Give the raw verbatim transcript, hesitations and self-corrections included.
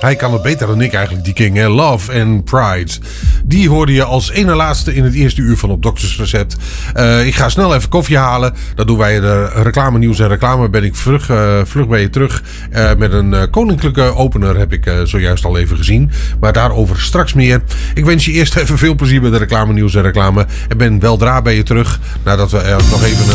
Hij kan het beter dan ik eigenlijk, die King. Hè? Love and Pride. Die hoorde je als ene laatste in het eerste uur van Op Dokters Recept. Uh, ik ga snel even koffie halen. Dan doen wij de reclame nieuws en reclame. Ben ik vlug, uh, vlug bij je terug. Uh, met een uh, koninklijke opener heb ik uh, zojuist al even gezien. Maar daarover straks meer. Ik wens je eerst even veel plezier bij de reclame nieuws en reclame. En ben weldra bij je terug. Nadat we uh, nog even...